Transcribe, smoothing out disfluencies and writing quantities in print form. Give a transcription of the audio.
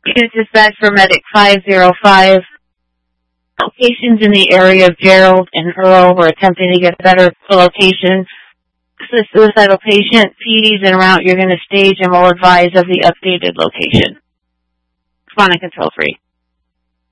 Unit dispatch for Medic 505. Locations in the area of Gerald and Earl. We're attempting to get a better location. This is a suicidal patient. PD's en route. You're going to stage and we'll advise of the updated location. Come on, Control 3.